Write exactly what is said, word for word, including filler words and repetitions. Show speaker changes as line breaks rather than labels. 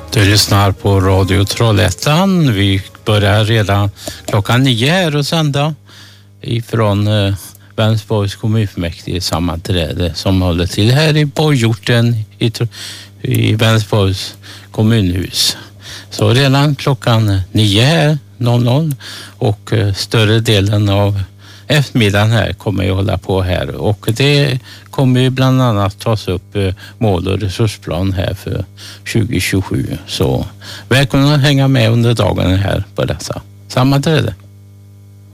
Du lyssnar på Radio Trollhättan. Vi börjar redan klockan nio här och sända ifrån eh, Vänersborgs kommunfullmäktige sammanträde som håller till här i Borgorten i, i Vänersborgs kommunhus. Så redan klockan nio här noll noll och eh, större delen av eftermiddagen här kommer jag hålla på här, och det kommer ju bland annat tas upp eh, mål- och resursplan här för tjugo tjugosju. Så välkomna att hänga med under dagen här på dessa sammanträde.